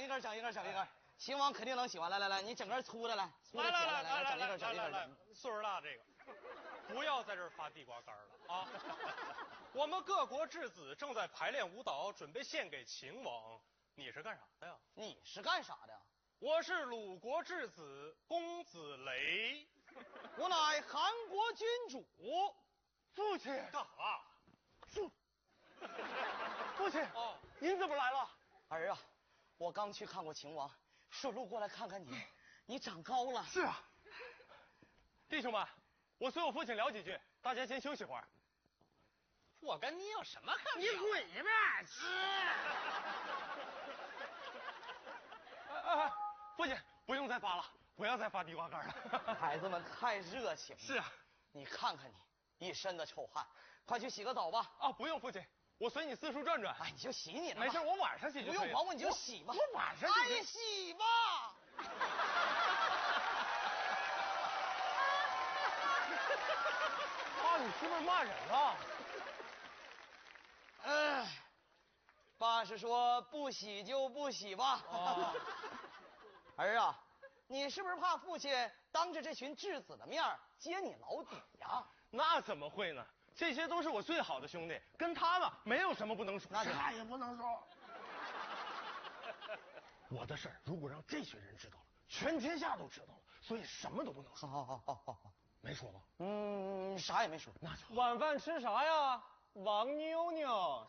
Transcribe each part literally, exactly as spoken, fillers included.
根，整一根，整一根。秦王肯定能喜欢。来来来，你整根粗的来，粗的来来来来， 整一根，整一根。 来，岁数大这个，不要在这儿发地瓜干了啊！我们各国质子正在排练舞蹈，准备献给秦王。你是干啥的呀？ 你是干啥的？ 我是鲁国质子公子雷， 我乃韩国君主。 父亲干啥？ 父父亲哦， 您怎么来了？ 儿啊，我刚去看过秦王，顺路过来看看你，你长高了。 是啊，弟兄们，我随我父亲聊几句，大家先休息会儿。 我跟你有什么可聊？ 你滚一边去！ 啊，父亲不用再发了，不要再发地瓜干了。 孩子们太热情了。 是啊， 你看看你一身的臭汗，快去洗个澡吧。 啊，不用，父亲，我随你四处转转。 哎，你就洗你的吧。 没事，我晚上洗就可以了。 不用管我，你就洗吧。 我晚上就哎，洗吧。 爸，你是不是骂人了？ 哎，爸是说不洗就不洗吧。 哦， 儿啊，你是不是怕父亲当着这群质子的面揭你老底呀？ 那怎么会呢？这些都是我最好的兄弟，跟他们没有什么不能说。 那就啥也不能说。我的事儿如果让这群人知道了，全天下都知道了，所以什么都不能说。 好好好好好， 没说吧？ 嗯，啥也没说。 那就晚饭吃啥呀？王妞妞。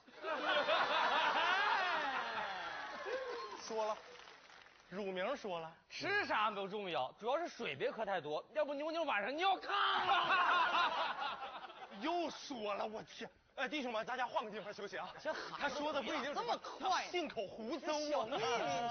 说了，乳名说了， 吃啥不重要，主要是水别喝太多，要不妞妞晚上尿炕了。 又说了，我天！哎，弟兄们，大家换个地方休息啊。 这孩子他说的不一定是这么快， 信口胡诌小秘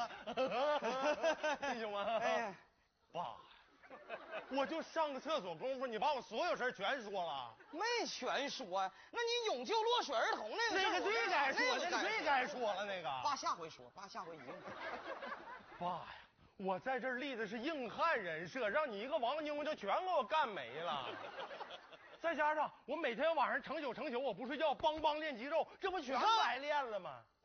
密。弟兄们， 哎， 爸，我就上个厕所功夫，你把我所有事全说了。 没全说呀。那你永救落水儿童那个那个最该说，那个最该说了，那个。 爸下回说，爸下回一定。 爸呀，我在这儿立的是硬汉人设，让你一个王妞就全给我干没了。再加上我每天晚上成宿成宿我不睡觉，梆梆练肌肉，这不全白练了吗？